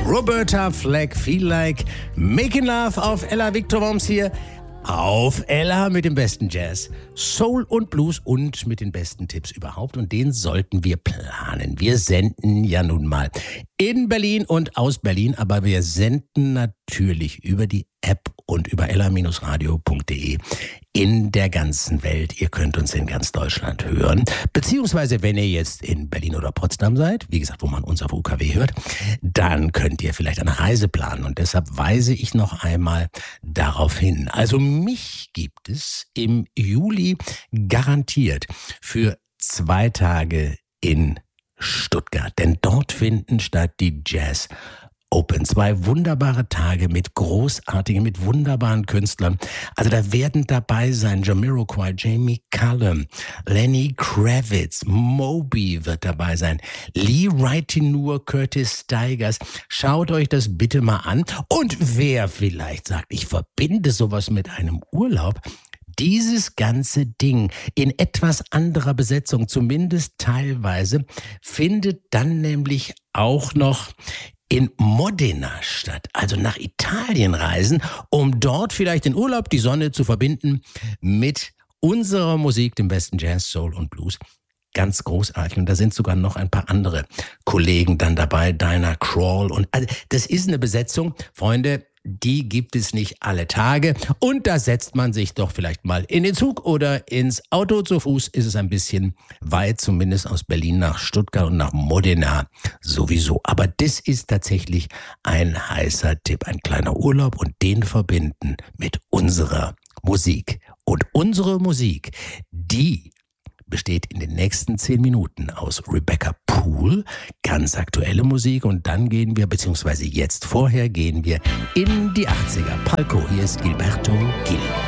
Roberta Flack, Feel Like, Making Love auf Ella Victor Worms hier. Auf Ella mit dem besten Jazz, Soul und Blues und mit den besten Tipps überhaupt. Und den sollten wir planen. Wir senden ja nun mal in Berlin und aus Berlin, aber wir senden natürlich über die App und über ella-radio.de in der ganzen Welt. Ihr könnt uns in ganz Deutschland hören. Beziehungsweise, wenn ihr jetzt in Berlin oder Potsdam seid, wie gesagt, wo man uns auf UKW hört, dann könnt ihr vielleicht eine Reise planen. Und deshalb weise ich noch einmal darauf hin. Also mich gibt es im Juli garantiert für 2 Tage in Stuttgart. Denn dort finden statt die Jazz Open. 2 wunderbare Tage mit großartigen, mit wunderbaren Künstlern. Also da werden dabei sein Jamiroquai, Jamie Cullum, Lenny Kravitz, Moby wird dabei sein, Lee Wright-Tenur, Curtis Stigers. Schaut euch das bitte mal an. Und wer vielleicht sagt, ich verbinde sowas mit einem Urlaub, dieses ganze Ding in etwas anderer Besetzung, zumindest teilweise, findet dann nämlich auch noch in Modena statt, also nach Italien reisen, um dort vielleicht den Urlaub, die Sonne zu verbinden mit unserer Musik, dem besten Jazz, Soul und Blues. Ganz großartig. Und da sind sogar noch ein paar andere Kollegen dann dabei, Dinah Krall. Und also das ist eine Besetzung, Freunde, die gibt es nicht alle Tage. Und da setzt man sich doch vielleicht mal in den Zug oder ins Auto. Zu Fuß ist es ein bisschen weit, zumindest aus Berlin nach Stuttgart und nach Modena sowieso. Aber das ist tatsächlich ein heißer Tipp, ein kleiner Urlaub und den verbinden mit unserer Musik. Und unsere Musik, die besteht in den nächsten 10 Minuten aus Rebecca Poole, ganz aktuelle Musik, und dann gehen wir, beziehungsweise jetzt vorher gehen wir in die 80er. Palco, hier ist Gilberto Gil.